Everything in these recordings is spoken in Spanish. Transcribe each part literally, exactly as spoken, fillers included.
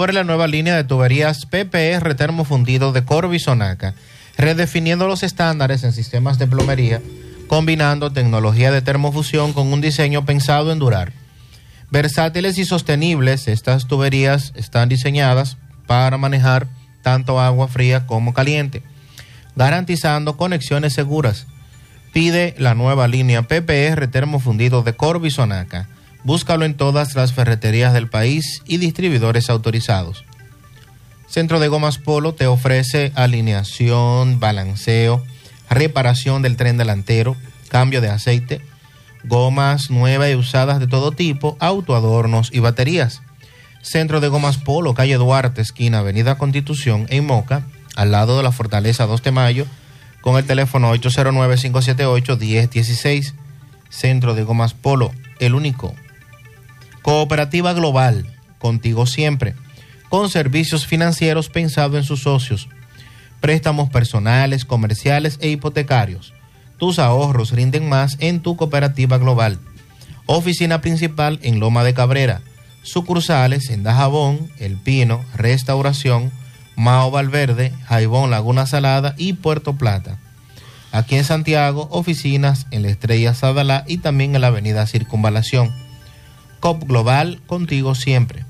descubre la nueva línea de tuberías P P R termofundido de Corby Sonaca, redefiniendo los estándares en sistemas de plomería, combinando tecnología de termofusión con un diseño pensado en durar. Versátiles y sostenibles, estas tuberías están diseñadas para manejar tanto agua fría como caliente, garantizando conexiones seguras. Pide la nueva línea P P R termofundido de Corby Sonaca. Búscalo en todas las ferreterías del país y distribuidores autorizados. Centro de Gomas Polo te ofrece alineación, balanceo, reparación del tren delantero, cambio de aceite, gomas nuevas y usadas de todo tipo, autoadornos y baterías. Centro de Gomas Polo, calle Duarte, esquina Avenida Constitución, en Moca, al lado de la Fortaleza dos de Mayo, con el teléfono ocho cero nueve, cinco siete ocho, uno cero uno seis. Centro de Gomas Polo, el único. Cooperativa Global, contigo siempre, con servicios financieros pensados en sus socios, préstamos personales, comerciales e hipotecarios. Tus ahorros rinden más en tu Cooperativa Global. Oficina principal en Loma de Cabrera, sucursales en Dajabón, El Pino, Restauración, Mao Valverde, Jaibón, Laguna Salada y Puerto Plata. Aquí en Santiago, oficinas en la Estrella Sadalá y también en la avenida Circunvalación. C O P Global, contigo siempre.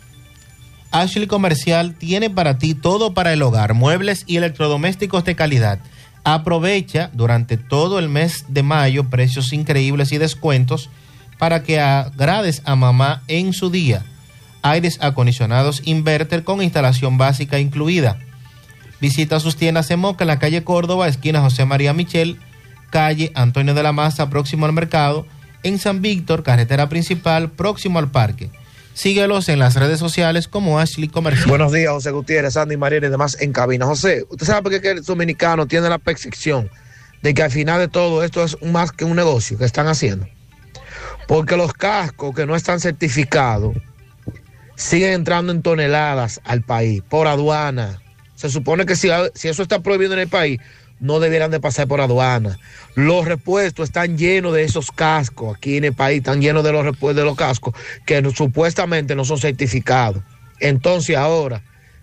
Ashley Comercial tiene para ti todo para el hogar, muebles y electrodomésticos de calidad. Aprovecha durante todo el mes de mayo precios increíbles y descuentos para que agrades a mamá en su día. Aires acondicionados Inverter con instalación básica incluida. Visita sus tiendas en Moca, en la calle Córdoba, esquina José María Michel, calle Antonio de la Maza, próximo al mercado, en San Víctor, carretera principal, próximo al parque. Síguelos en las redes sociales como Ashley Comercial. Buenos días, José Gutiérrez, Andy Mariel y demás en cabina. José, ¿usted sabe por qué el dominicano tiene la percepción de que al final de todo esto es más que un negocio que están haciendo? Porque los cascos que no están certificados siguen entrando en toneladas al país por aduana. Se supone que si, si eso está prohibido en el país, no debieran de pasar por aduana. Los repuestos están llenos de esos cascos. Aquí en el país están llenos de los repuestos de los cascos que no, supuestamente no son certificados. Entonces ahora,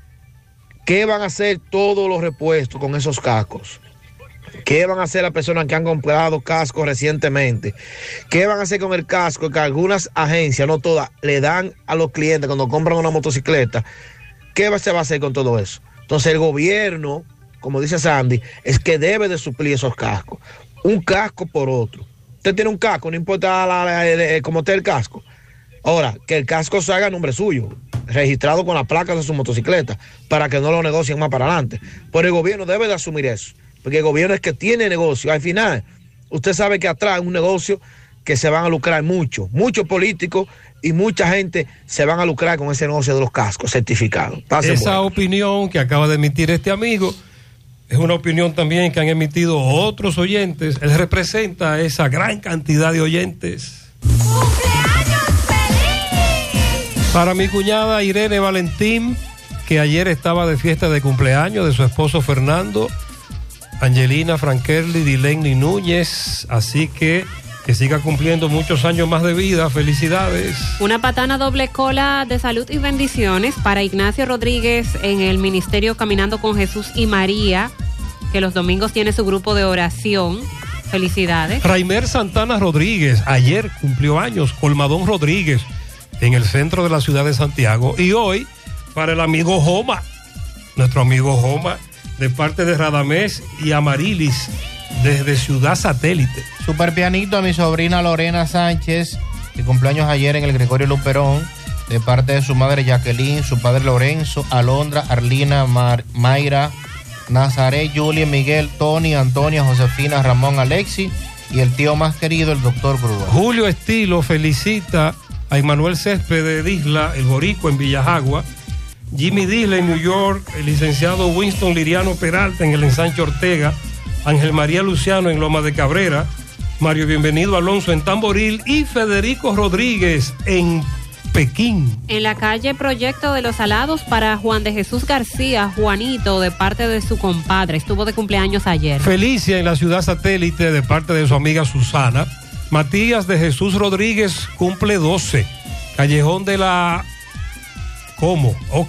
¿qué van a hacer todos los repuestos con esos cascos? ¿Qué van a hacer las personas que han comprado cascos recientemente? ¿Qué van a hacer con el casco que algunas agencias, no todas, le dan a los clientes cuando compran una motocicleta? ¿Qué se va a hacer con todo eso? Entonces el gobierno, como dice Sandy, es que debe de suplir esos cascos. Un casco por otro. Usted tiene un casco, no importa la, la, la, cómo esté el casco. Ahora, que el casco se haga a nombre suyo, registrado con las placas de su motocicleta, para que no lo negocien más para adelante. Pero el gobierno debe de asumir eso, porque el gobierno es que tiene negocio. Al final, usted sabe que atrás es un negocio que se van a lucrar mucho, muchos políticos y mucha gente se van a lucrar con ese negocio de los cascos certificados. Pase Esa bueno. opinión que acaba de emitir este amigo es una opinión también que han emitido otros oyentes. Él representa a esa gran cantidad de oyentes. ¡Cumpleaños feliz! Para mi cuñada Irene Valentín, que ayer estaba de fiesta de cumpleaños de su esposo Fernando, Angelina Frankerli, Dilenny Núñez, así que que siga cumpliendo muchos años más de vida. Felicidades. Una patana doble cola de salud y bendiciones para Ignacio Rodríguez en el Ministerio Caminando con Jesús y María, que los domingos tiene su grupo de oración. Felicidades. Raimer Santana Rodríguez, ayer cumplió años. Colmadón Rodríguez, en el centro de la ciudad de Santiago. Y hoy, para el amigo Joma, nuestro amigo Joma, de parte de Radamés y Amarilis, desde Ciudad Satélite. Super pianito a mi sobrina Lorena Sánchez, que cumpleaños ayer en el Gregorio Luperón, de parte de su madre Jacqueline, su padre Lorenzo, Alondra, Arlina, Mar, Mayra, Nazaret, Julia, Miguel, Tony, Antonia, Josefina, Ramón, Alexi y el tío más querido, el doctor Grúa. Julio Estilo felicita a Emanuel Céspedes de Isla, el boricua en Villajagua, Jimmy Disla en New York, el licenciado Winston Liriano Peralta en el Ensanche Ortega, Ángel María Luciano en Loma de Cabrera, Mario Bienvenido Alonso en Tamboril y Federico Rodríguez en Pekín. En la calle Proyecto de los Alados para Juan de Jesús García, Juanito, de parte de su compadre, estuvo de cumpleaños ayer. Felicia en la Ciudad Satélite de parte de su amiga Susana. Matías de Jesús Rodríguez cumple doce. Callejón de la... ¿Cómo? Ok.